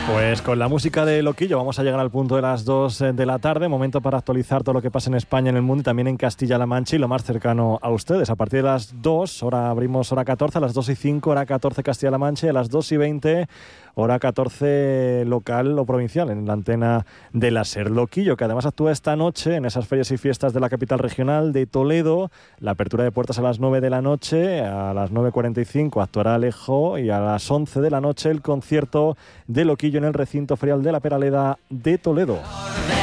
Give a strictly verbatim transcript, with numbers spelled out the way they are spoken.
Pues con la música de Loquillo vamos a llegar al punto de las dos de la tarde, momento para actualizar todo lo que pasa en España, en el mundo y también en Castilla-La Mancha y lo más cercano a ustedes. A partir de las dos, hora abrimos hora catorce, a las dos y cinco, hora catorce Castilla-La Mancha y a las dos y veinte, hora catorce local o provincial en la antena de la SER. Loquillo, que además actúa esta noche en esas ferias y fiestas de la capital regional de Toledo. La apertura de puertas a las nueve de la noche, a las nueve cuarenta y cinco actuará Alejo y a las once de la noche el concierto de Loquillo en el recinto ferial de la Peraleda de Toledo.